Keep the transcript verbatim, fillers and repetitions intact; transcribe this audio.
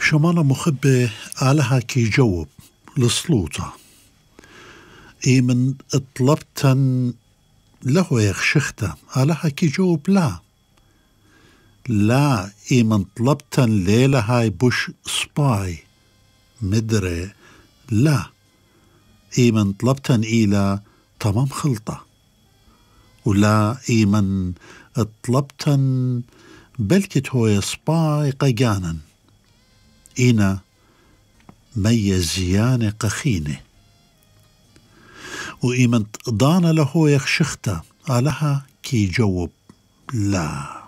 شمانة مخبة علىها كي جوب لصلوطة إي من طلبتن له يخشخته علىها كي جوب لا لا إي من طلبتن ليلة هاي بوش سباي مدري لا إي من طلبتن إلى تمام خلطة ولا إي من طلبتن بلكت هو سباي قيانا إينا ميزيان قخينه وإيمن ضان له يخشخته علىها كي جوب لا